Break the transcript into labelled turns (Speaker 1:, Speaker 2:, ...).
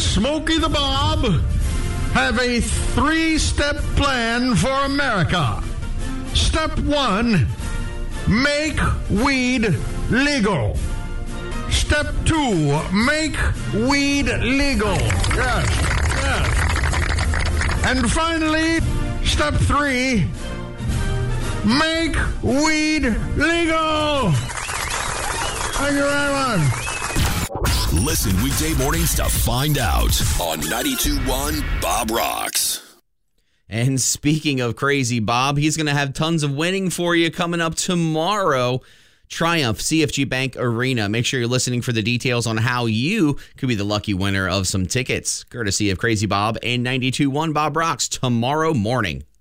Speaker 1: Smokey the Bob have a 3-step plan for America. Step 1, make weed legal. Step 2, make weed legal. Yes. And finally, step 3, make weed legal. Thank you very much.
Speaker 2: Listen weekday mornings to find out on 92.1 Bob Rocks.
Speaker 3: And speaking of Crazy Bob, he's going to have tons of winning for you coming up tomorrow. Triumph CFG Bank Arena. Make sure you're listening for the details on how you could be the lucky winner of some tickets, courtesy of Crazy Bob and 92.1 Bob Rocks tomorrow morning.